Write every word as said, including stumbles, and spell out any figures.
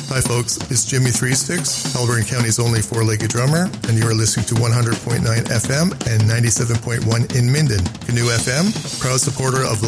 Hi folks, it's Jimmy Three Sticks, Haliburton County's only four-legged drummer, and you are listening to one hundred point nine F M and ninety-seven point one in Minden. Canoe F M, proud supporter of